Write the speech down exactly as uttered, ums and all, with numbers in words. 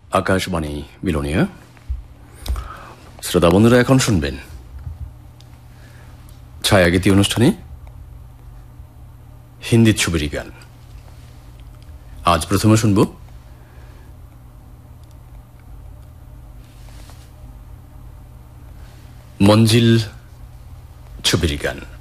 আকাশবাণী বিলোনিয়া। শ্রোতা বন্ধুরা, এখন শুনবেন ছায়াগীতি অনুষ্ঠানে হিন্দি ছবির গান। আজ প্রথমে শুনব মঞ্জিল ছবির গান।